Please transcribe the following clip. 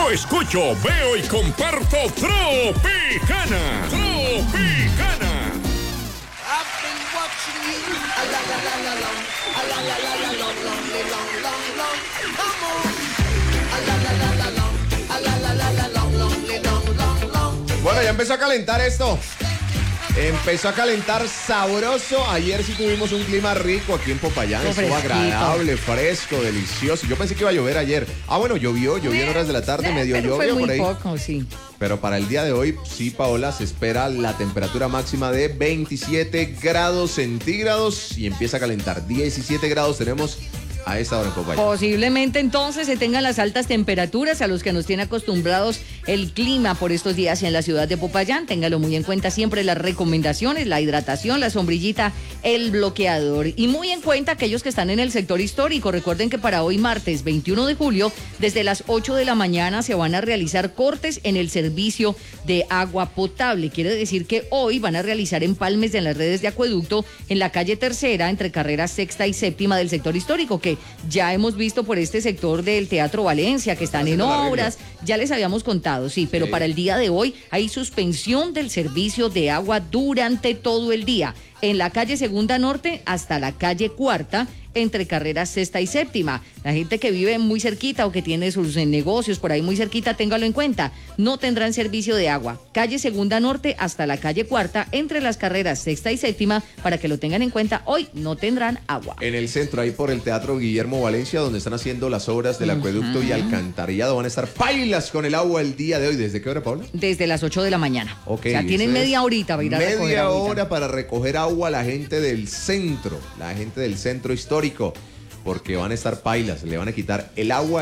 Yo escucho, veo y comparto Tropicana. Tropicana. I've been watching you. A la la la la long. A la la la la long, long. Come on. A la la la la long. A la la la la long. Bueno, ya empezó a calentar esto. Empezó a calentar sabroso. Ayer sí tuvimos un clima rico aquí en Popayán. Estuvo agradable, fresco, delicioso. Yo pensé que iba a llover ayer. Bueno, llovió en horas de la tarde, medio pero llovió fue por muy ahí. poco, sí. Pero para el día de hoy, sí, Paola, se espera la temperatura máxima de 27 grados centígrados y empieza a calentar. 17 grados tenemos a esta hora en Popayán. Posiblemente entonces se tengan las altas temperaturas a los que nos tiene acostumbrados el clima por estos días en la ciudad de Popayán. Téngalo muy en cuenta siempre las recomendaciones, la hidratación, la sombrillita, el bloqueador. Y muy en cuenta aquellos que están en el sector histórico. Recuerden que para hoy martes 21 de julio, desde las 8 de la mañana se van a realizar cortes en el servicio de agua potable. Quiere decir que hoy van a realizar empalmes en las redes de acueducto en la calle Tercera, entre carreras sexta y séptima del sector histórico, que ya hemos visto por este sector del Teatro Valencia, que están en obras, ya les habíamos contado, sí, pero para el día de hoy hay suspensión del servicio de agua durante todo el día, en la calle Segunda Norte hasta la calle Cuarta, entre carreras sexta y séptima. La gente que vive muy cerquita o que tiene sus negocios por ahí muy cerquita, téngalo en cuenta, no tendrán servicio de agua. Calle Segunda Norte hasta la calle Cuarta, entre las carreras sexta y séptima, para que lo tengan en cuenta, hoy no tendrán agua. En el centro, ahí por el Teatro Guillermo Valencia, donde están haciendo las obras del acueducto y alcantarillado, van a estar pailas con el agua el día de hoy. ¿Desde qué hora, Paula? Desde las 8 de la mañana. Ok. O sea, tienen media horita para ir a recoger media agüita. hora para recoger agua la gente del centro histórico, porque van a estar pailas, le van a quitar el agua